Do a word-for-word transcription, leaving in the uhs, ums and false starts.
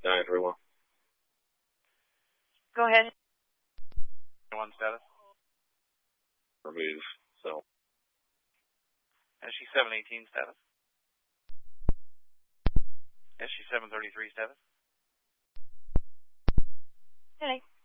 nine three one. Go ahead. One status. Remove. So. S G seven eighteen status. S G seven thirty-three status. Hey.